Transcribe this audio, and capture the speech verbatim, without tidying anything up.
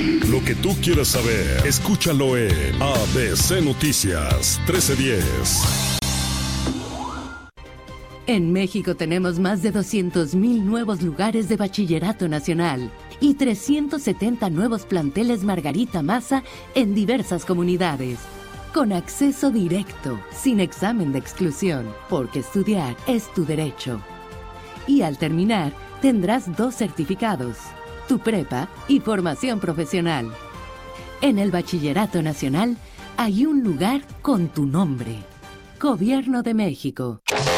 Lo que tú quieres saber, escúchalo en A B C Noticias trece diez. En México tenemos más de doscientos mil nuevos lugares de bachillerato nacional y trescientos setenta nuevos planteles Margarita Maza en diversas comunidades. Con acceso directo, sin examen de exclusión, porque estudiar es tu derecho. Y al terminar, tendrás dos certificados, tu prepa y formación profesional. En el Bachillerato Nacional hay un lugar con tu nombre. Gobierno de México.